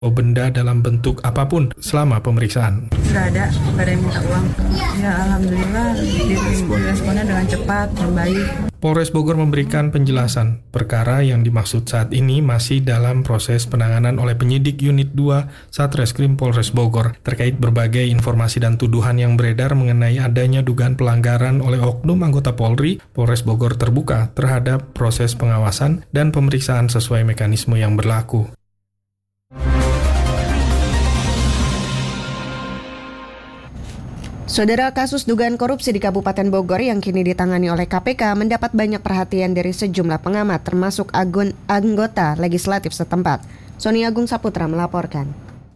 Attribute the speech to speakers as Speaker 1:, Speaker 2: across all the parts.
Speaker 1: benda dalam bentuk apapun selama pemeriksaan.
Speaker 2: Nggak ada yang minta uang. Ya alhamdulillah diresponnya dengan cepat dan baik.
Speaker 1: Polres Bogor memberikan penjelasan. Perkara yang dimaksud saat ini masih dalam proses penanganan oleh penyidik Unit 2 Satreskrim Polres Bogor terkait berbagai informasi dan tuduhan yang beredar mengenai adanya dugaan pelanggaran oleh oknum anggota Polri. Polres Bogor terbuka terhadap proses pengawasan dan pemeriksaan sesuai mekanisme yang berlaku.
Speaker 3: Saudara, kasus dugaan korupsi di Kabupaten Bogor yang kini ditangani oleh KPK mendapat banyak perhatian dari sejumlah pengamat termasuk anggota legislatif setempat. Sony Agung Saputra melaporkan.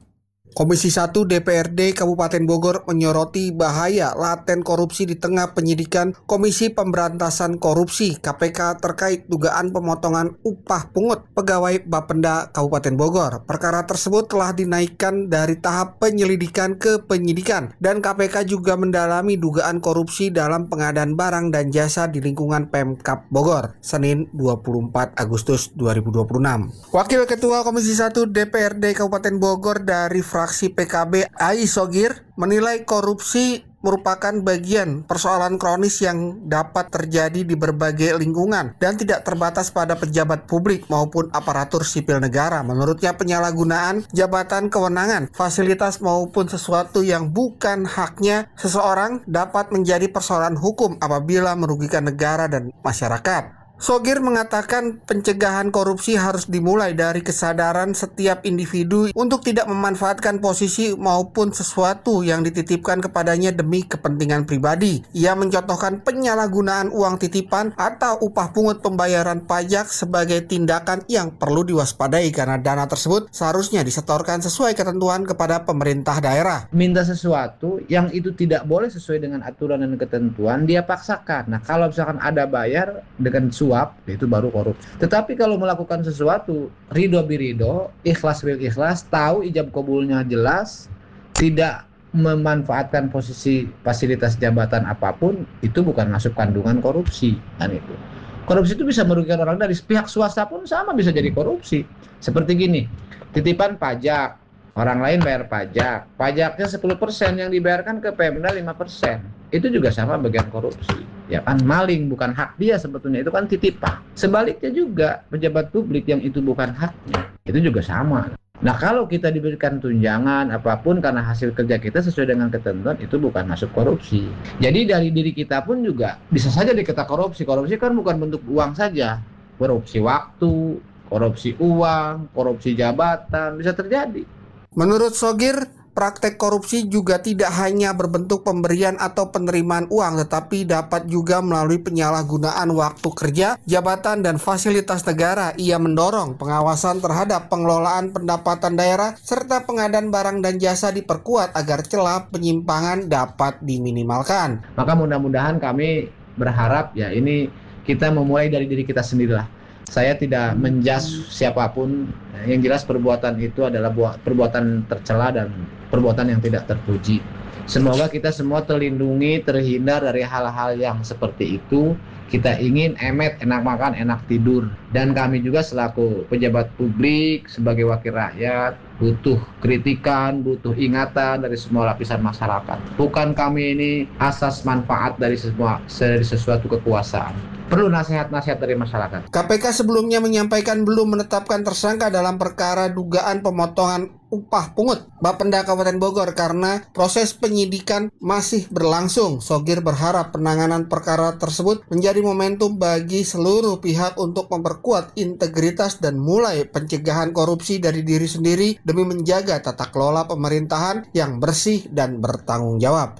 Speaker 4: Komisi 1 DPRD Kabupaten Bogor menyoroti bahaya laten korupsi di tengah penyidikan Komisi Pemberantasan Korupsi KPK terkait dugaan pemotongan upah pungut pegawai Bapenda Kabupaten Bogor. Perkara tersebut telah dinaikkan dari tahap penyelidikan ke penyidikan dan KPK juga mendalami dugaan korupsi dalam pengadaan barang dan jasa di lingkungan Pemkab Bogor, Senin 24 Agustus 2026. Wakil Ketua Komisi 1 DPRD Kabupaten Bogor dari fraksi PKB Ai Sogir menilai korupsi merupakan bagian persoalan kronis yang dapat terjadi di berbagai lingkungan dan tidak terbatas pada pejabat publik maupun aparatur sipil negara. Menurutnya penyalahgunaan jabatan kewenangan, fasilitas maupun sesuatu yang bukan haknya seseorang dapat menjadi persoalan hukum apabila merugikan negara dan masyarakat. Sogir mengatakan pencegahan korupsi harus dimulai dari kesadaran setiap individu untuk tidak memanfaatkan posisi maupun sesuatu yang dititipkan kepadanya demi kepentingan pribadi. Ia mencontohkan penyalahgunaan uang titipan atau upah pungut pembayaran pajak sebagai tindakan yang perlu diwaspadai karena dana tersebut seharusnya disetorkan sesuai ketentuan kepada pemerintah daerah.
Speaker 5: Minta sesuatu yang itu tidak boleh sesuai dengan aturan dan ketentuan, dia paksakan. Nah, kalau misalkan ada bayar dengan suap, itu baru korupsi. Tetapi kalau melakukan sesuatu ridho birido, ikhlas bil ikhlas, tahu ijab kabulnya jelas, tidak memanfaatkan posisi fasilitas jabatan apapun, itu bukan masuk kandungan korupsi. Kan itu. Korupsi itu bisa merugikan orang dari pihak swasta pun sama bisa jadi korupsi. Seperti gini, titipan pajak, orang lain bayar pajak, pajaknya 10% yang dibayarkan ke Pemda 5%. Itu juga sama bagian korupsi. Ya kan, maling bukan hak dia sebetulnya, itu kan titipan. Sebaliknya juga pejabat publik yang itu bukan haknya, itu juga sama. Nah, kalau kita diberikan tunjangan apapun karena hasil kerja kita sesuai dengan ketentuan, itu bukan masuk korupsi. Jadi dari diri kita pun juga bisa saja dikata korupsi. Korupsi kan bukan bentuk uang saja. Korupsi waktu, korupsi uang, korupsi jabatan bisa terjadi.
Speaker 4: Menurut Sogir, praktek korupsi juga tidak hanya berbentuk pemberian atau penerimaan uang, tetapi dapat juga melalui penyalahgunaan waktu kerja, jabatan, dan fasilitas negara. Ia mendorong pengawasan terhadap pengelolaan pendapatan daerah serta pengadaan barang dan jasa diperkuat agar celah penyimpangan dapat diminimalkan.
Speaker 5: Maka mudah-mudahan kami berharap ya ini kita memulai dari diri kita sendirilah. Saya tidak menjudge siapapun, yang jelas perbuatan itu adalah perbuatan tercela dan perbuatan yang tidak terpuji. Semoga kita semua terlindungi, terhindar dari hal-hal yang seperti itu. Kita ingin enak makan, enak tidur. Dan kami juga selaku pejabat publik, sebagai wakil rakyat, butuh kritikan, butuh ingatan dari semua lapisan masyarakat. Bukan kami ini asas manfaat dari sesuatu kekuasaan. Perlu nasihat-nasihat dari masyarakat.
Speaker 4: KPK sebelumnya menyampaikan belum menetapkan tersangka dalam perkara dugaan pemotongan upah pungut Bapenda Kabupaten Bogor karena proses penyidikan masih berlangsung. Sogir berharap penanganan perkara tersebut menjadi momentum bagi seluruh pihak untuk memperkuat integritas dan mulai pencegahan korupsi dari diri sendiri demi menjaga tata kelola pemerintahan yang bersih dan bertanggung jawab.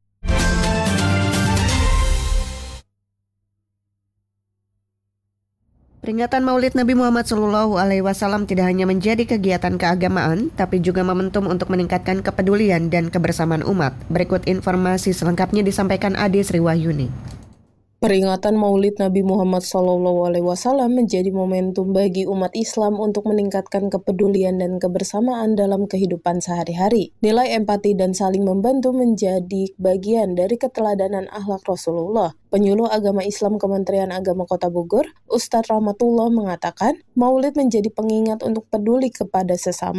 Speaker 3: Peringatan Maulid Nabi Muhammad SAW tidak hanya menjadi kegiatan keagamaan, tapi juga momentum untuk meningkatkan kepedulian dan kebersamaan umat. Berikut informasi selengkapnya disampaikan Ade Sri Wahyuni.
Speaker 6: Peringatan Maulid Nabi Muhammad SAW menjadi momentum bagi umat Islam untuk meningkatkan kepedulian dan kebersamaan dalam kehidupan sehari-hari. Nilai empati dan saling membantu menjadi bagian dari keteladanan akhlak Rasulullah. Penyuluh Agama Islam Kementerian Agama Kota Bogor, Ustadz Rahmatullah mengatakan, Maulid menjadi pengingat untuk peduli kepada sesama,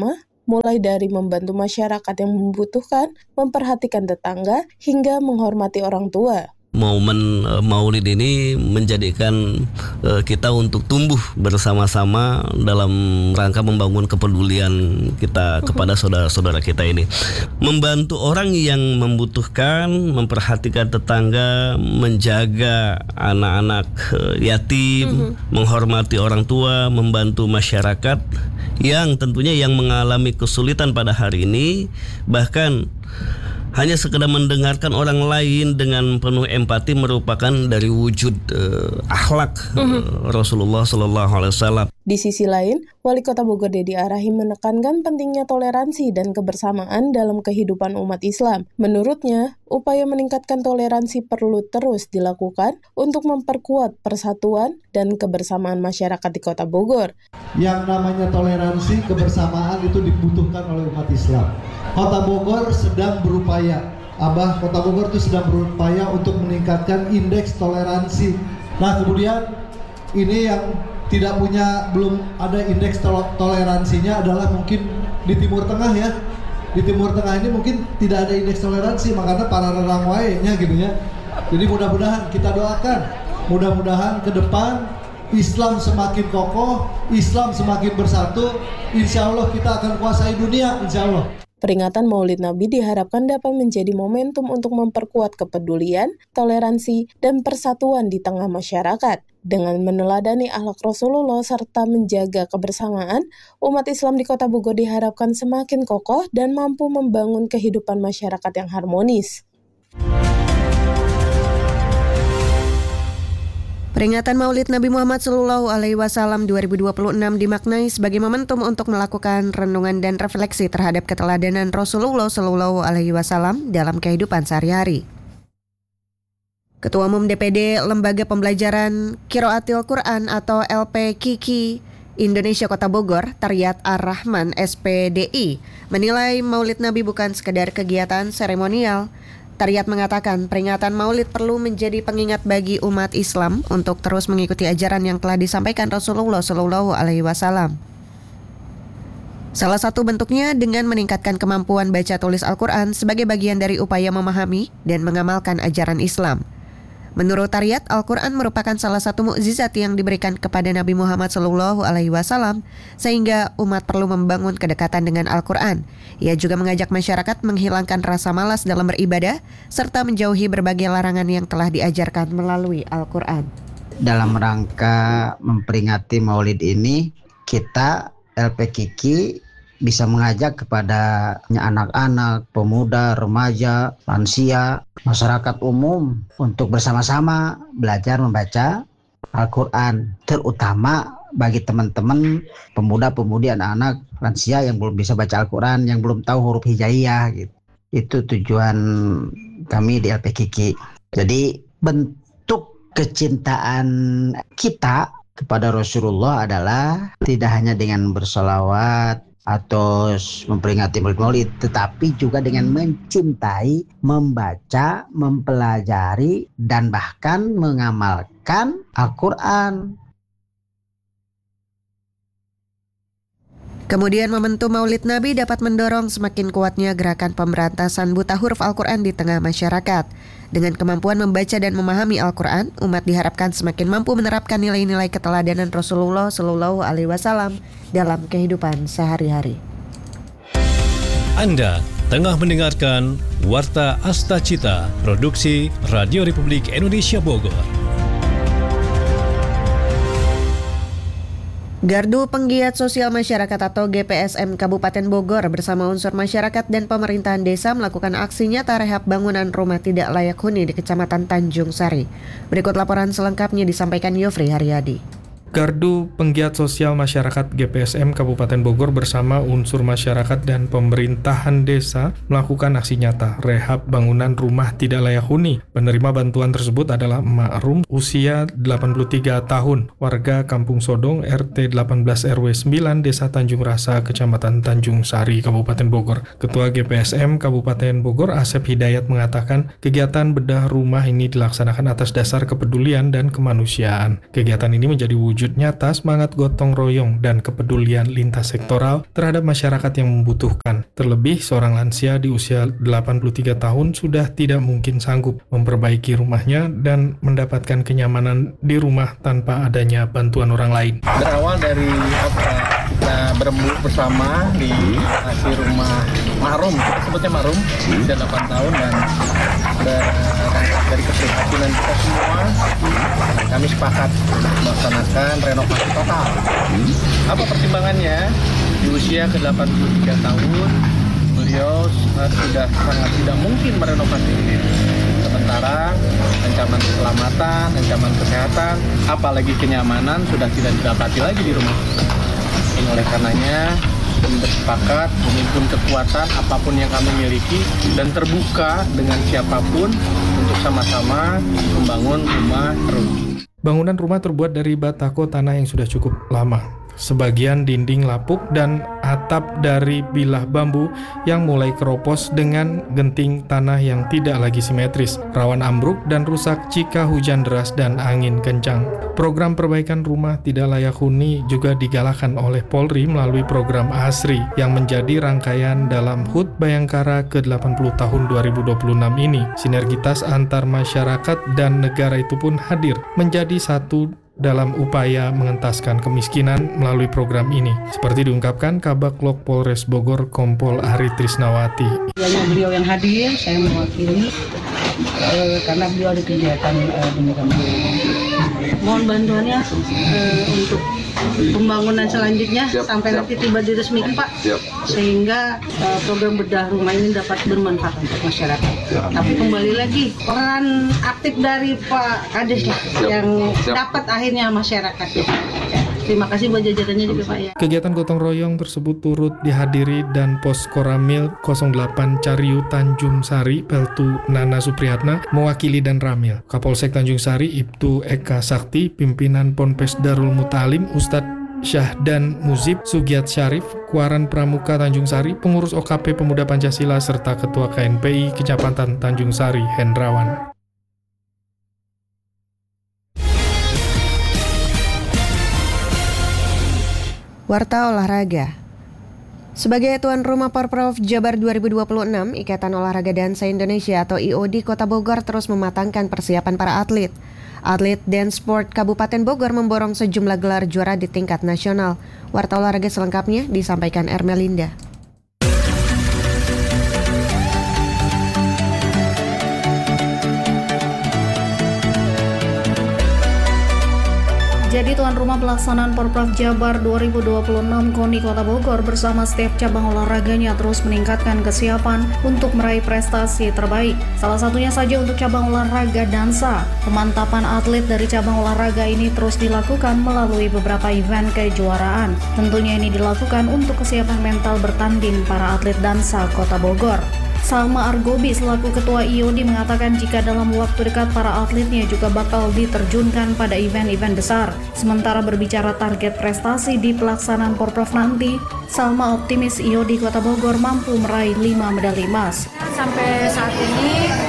Speaker 6: mulai dari membantu masyarakat yang membutuhkan, memperhatikan tetangga, hingga menghormati orang tua.
Speaker 7: Momen Maulid ini menjadikan kita untuk tumbuh bersama-sama dalam rangka membangun kepedulian kita kepada saudara-saudara kita ini. Membantu orang yang membutuhkan, memperhatikan tetangga, menjaga anak-anak yatim, menghormati orang tua, membantu masyarakat yang tentunya yang mengalami kesulitan pada hari ini, bahkan hanya sekedar mendengarkan orang lain dengan penuh empati merupakan dari wujud akhlak Rasulullah SAW.
Speaker 6: Di sisi lain, Wali Kota Bogor Dedi Arahim menekankan pentingnya toleransi dan kebersamaan dalam kehidupan umat Islam. Menurutnya, upaya meningkatkan toleransi perlu terus dilakukan untuk memperkuat persatuan dan kebersamaan masyarakat di Kota Bogor.
Speaker 8: Yang namanya toleransi, kebersamaan itu dibutuhkan oleh umat Islam. Kota Bogor sedang berupaya, Kota Bogor itu sedang berupaya untuk meningkatkan indeks toleransi. Nah, kemudian ini yang belum ada indeks toleransinya adalah mungkin di Timur Tengah ya. Di Timur Tengah ini mungkin tidak ada indeks toleransi, makanya para rerang wae-nya gitu ya. Jadi mudah-mudahan kita doakan, mudah-mudahan ke depan Islam semakin kokoh, Islam semakin bersatu, insya Allah kita akan kuasai dunia, insya Allah.
Speaker 6: Peringatan Maulid Nabi diharapkan dapat menjadi momentum untuk memperkuat kepedulian, toleransi, dan persatuan di tengah masyarakat. Dengan meneladani akhlak Rasulullah serta menjaga kebersamaan, umat Islam di Kota Bogor diharapkan semakin kokoh dan mampu membangun kehidupan masyarakat yang harmonis.
Speaker 3: Peringatan Maulid Nabi Muhammad SAW 2026 dimaknai sebagai momentum untuk melakukan renungan dan refleksi terhadap keteladanan Rasulullah SAW dalam kehidupan sehari-hari. Ketua Umum DPD Lembaga Pembelajaran Qiraatil Quran atau LPQQ Indonesia Kota Bogor, Taryat Ar-Rahman SPDI, menilai Maulid Nabi bukan sekedar kegiatan seremonial. Taryat mengatakan peringatan Maulid perlu menjadi pengingat bagi umat Islam untuk terus mengikuti ajaran yang telah disampaikan Rasulullah SAW. Salah satu bentuknya dengan meningkatkan kemampuan baca tulis Al-Quran sebagai bagian dari upaya memahami dan mengamalkan ajaran Islam. Menurut Taryat, Al-Quran merupakan salah satu mukjizat yang diberikan kepada Nabi Muhammad SAW, sehingga umat perlu membangun kedekatan dengan Al-Quran. Ia juga mengajak masyarakat menghilangkan rasa malas dalam beribadah, serta menjauhi berbagai larangan yang telah diajarkan melalui Al-Quran.
Speaker 9: Dalam rangka memperingati Maulid ini, kita LPQQ bisa mengajak kepada anak-anak, pemuda, remaja, lansia, masyarakat umum untuk bersama-sama belajar membaca Al-Quran, terutama bagi teman-teman pemuda-pemudi, anak-anak, lansia yang belum bisa baca Al-Quran, yang belum tahu huruf hijaiyah gitu. Itu tujuan kami di LPQQ. Jadi bentuk kecintaan kita kepada Rasulullah adalah tidak hanya dengan bersolawat atau memperingati Maulid, tetapi juga dengan mencintai, membaca, mempelajari, dan bahkan mengamalkan Al-Quran.
Speaker 3: Kemudian momentum Maulid Nabi dapat mendorong semakin kuatnya gerakan pemberantasan buta huruf Al-Quran di tengah masyarakat. Dengan kemampuan membaca dan memahami Al-Quran, umat diharapkan semakin mampu menerapkan nilai-nilai keteladanan Rasulullah SAW dalam kehidupan sehari-hari.
Speaker 10: Anda tengah mendengarkan Warta Asta Cita, produksi Radio Republik Indonesia Bogor.
Speaker 3: Gardu Penggiat Sosial Masyarakat atau GPSM Kabupaten Bogor bersama unsur masyarakat dan pemerintahan desa melakukan aksi nyata rehab bangunan rumah tidak layak huni di Kecamatan Tanjung Sari. Berikut laporan selengkapnya disampaikan Yofri Haryadi.
Speaker 1: Gardu Penggiat Sosial Masyarakat GPSM Kabupaten Bogor bersama unsur masyarakat dan pemerintahan desa melakukan aksi nyata rehab bangunan rumah tidak layak huni. Penerima bantuan tersebut adalah Emak Rum, usia 83 tahun, warga Kampung Sodong, RT 18 RW 9, Desa Tanjung Rasa, Kecamatan Tanjung Sari, Kabupaten Bogor. Ketua GPSM Kabupaten Bogor, Asep Hidayat, mengatakan kegiatan bedah rumah ini dilaksanakan atas dasar kepedulian dan kemanusiaan. Kegiatan ini menjadi wujud wujud nyata semangat gotong royong dan kepedulian lintas sektoral terhadap masyarakat yang membutuhkan. Terlebih, seorang lansia di usia 83 tahun sudah tidak mungkin sanggup memperbaiki rumahnya dan mendapatkan kenyamanan di rumah tanpa adanya bantuan orang lain.
Speaker 11: Berawal dari kita berembuk bersama di hasil rumah Marum, kita sebutnya Marum, usia 8 tahun, dan dari keprihatinan kita semua, kami sepakat melaksanakan renovasi total. Apa pertimbangannya? Di usia ke-83 tahun, beliau sudah sangat tidak mungkin merenovasi ini. Sementara ancaman keselamatan, ancaman kesehatan, apalagi kenyamanan sudah tidak didapati lagi di rumah. Oleh karenanya, kami bersepakat menghimpun kekuatan apapun yang kami miliki dan terbuka dengan siapapun untuk sama-sama membangun rumah terus.
Speaker 1: Bangunan rumah terbuat dari batako tanah yang sudah cukup lama. Sebagian dinding lapuk dan atap dari bilah bambu yang mulai keropos dengan genting tanah yang tidak lagi simetris, rawan ambruk dan rusak jika hujan deras dan angin kencang. Program perbaikan rumah tidak layak huni juga digalakan oleh Polri melalui program ASRI yang menjadi rangkaian dalam HUT Bayangkara ke-80 tahun 2026 ini. Sinergitas antar masyarakat dan negara itu pun hadir menjadi satu dalam upaya mengentaskan kemiskinan melalui program ini. Seperti diungkapkan Kabak-Lok Polres Bogor Kompol Ari Trisnawati.
Speaker 12: Beliau yang hadir, saya mewakili karena beliau ada kegiatan dengan mohon bantuannya untuk pembangunan selanjutnya sampai nanti tiba diresmikan Pak, sehingga program bedah rumah ini dapat bermanfaat untuk masyarakat. Tapi kembali lagi peran aktif dari Pak Kades lah yang dapat akhirnya masyarakat. Terima kasih buat jajarannya juga Pak ya.
Speaker 1: Kegiatan gotong royong tersebut turut dihadiri dan Pos Koramil 08 Cariu Tanjung Sari Peltu Nana Supriyatna mewakili dan Ramil. Kapolsek Tanjung Sari Ibtu Eka Sakti, pimpinan Ponpes Darul Mutalim Ustadz Syahdan Muzib Sugiat Syarif, Kuaran Pramuka Tanjung Sari, pengurus OKP Pemuda Pancasila serta Ketua KNPI Kecamatan Tanjung Sari Hendrawan.
Speaker 3: Warta Olahraga. Sebagai tuan rumah Porprov Jabar 2026, Ikatan Olahraga Dansa Indonesia atau IOD Kota Bogor terus mematangkan persiapan para atlet. Atlet Dance Sport Kabupaten Bogor memborong sejumlah gelar juara di tingkat nasional. Warta olahraga selengkapnya disampaikan Ermelinda.
Speaker 13: Jadi tuan rumah pelaksanaan Porprov Jabar 2026 KONI Kota Bogor bersama setiap cabang olahraganya terus meningkatkan kesiapan untuk meraih prestasi terbaik. Salah satunya saja untuk cabang olahraga dansa. Pemantapan atlet dari cabang olahraga ini terus dilakukan melalui beberapa event kejuaraan. Tentunya ini dilakukan untuk kesiapan mental bertanding para atlet dansa Kota Bogor. Salma Argobi selaku Ketua IOD mengatakan jika dalam waktu dekat para atletnya juga bakal diterjunkan pada event-event besar. Sementara berbicara target prestasi di pelaksanaan Porprov nanti, Salma optimis IOD Kota Bogor mampu meraih 5 medali emas.
Speaker 14: Sampai saat ini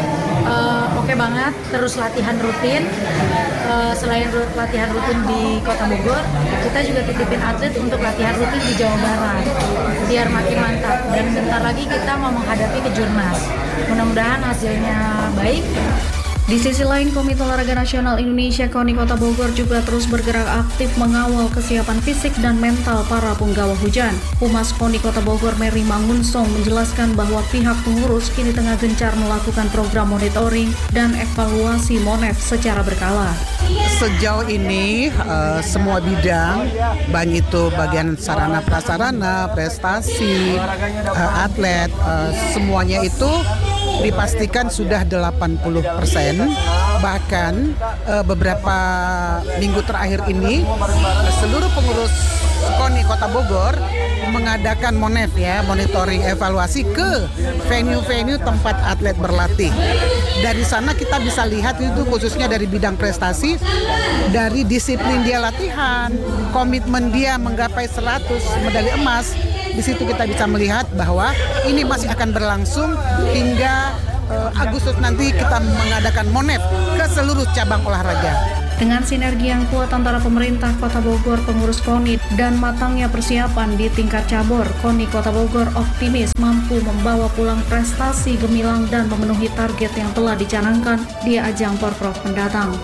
Speaker 14: oke banget, terus latihan rutin. Selain latihan rutin di Kota Bogor, kita juga titipin atlet untuk latihan rutin di Jawa Barat biar makin mantap, dan bentar lagi kita mau menghadapi kejurnas. Mudah-mudahan hasilnya baik.
Speaker 13: Di sisi lain, Komite Olahraga Nasional Indonesia KONI Kota Bogor juga terus bergerak aktif mengawal kesiapan fisik dan mental para punggawa hujan. Humas KONI Kota Bogor Mary Mangunsong menjelaskan bahwa pihak pengurus kini tengah gencar melakukan program monitoring dan evaluasi MONEF secara berkala.
Speaker 15: Sejauh ini semua bidang, baik itu bagian sarana prasarana, prestasi, atlet, semuanya itu dipastikan sudah 80%, bahkan beberapa minggu terakhir ini seluruh pengurus KONI Kota Bogor mengadakan MONEF ya, monitoring evaluasi ke venue-venue tempat atlet berlatih. Dari sana kita bisa lihat itu khususnya dari bidang prestasi, dari disiplin dia latihan, komitmen dia menggapai 100 medali emas. Di situ kita bisa melihat bahwa ini masih akan berlangsung hingga Agustus nanti kita mengadakan MONEF ke seluruh cabang olahraga.
Speaker 13: Dengan sinergi yang kuat antara pemerintah Kota Bogor, pengurus KONI, dan matangnya persiapan di tingkat cabur, KONI Kota Bogor optimis mampu membawa pulang prestasi gemilang dan memenuhi target yang telah dicanangkan di ajang Porprov mendatang.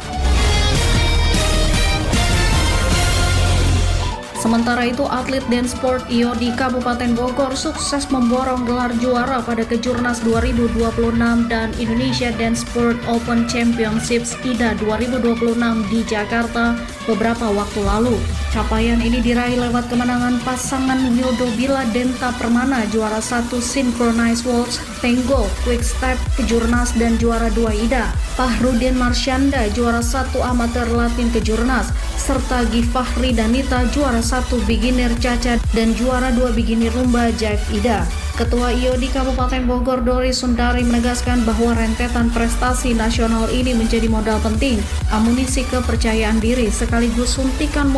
Speaker 13: Sementara itu, atlet dance sport IO di Kabupaten Bogor sukses memborong gelar juara pada Kejurnas 2026 dan Indonesia Dance Sport Open Championships IDA 2026 di Jakarta beberapa waktu lalu. Capaian ini diraih lewat kemenangan pasangan Wildo Bila Denta Permana juara 1 Synchronized Waltz, Tango, Quick Step Kejurnas dan juara 2 IDA, Fahrudin Marsyanda juara 1 Amateur Latin Kejurnas, serta Gifahri Danita juara 1 Beginner Caca dan juara 2 Beginner Rumba Jive IDA. Ketua IO di Kabupaten Bogor Dori Sundari menegaskan bahwa rentetan prestasi nasional ini menjadi modal penting, amunisi kepercayaan diri sekaligus suntikan